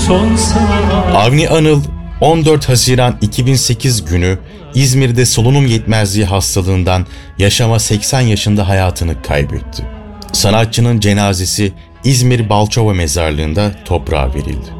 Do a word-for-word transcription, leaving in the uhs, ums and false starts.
son saat. Avni Anıl on dört Haziran iki bin sekiz günü İzmir'de solunum yetmezliği hastalığından yaşama seksen yaşında hayatını kaybetti. Sanatçının cenazesi İzmir Balçova mezarlığında toprağa verildi.